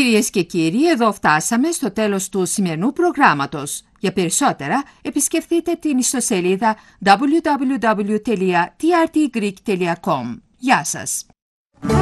Κυρίες και κύριοι, εδώ φτάσαμε στο τέλος του σημερινού προγράμματος. Για περισσότερα, επισκεφτείτε την ιστοσελίδα www.trtgreek.com. Γεια σας!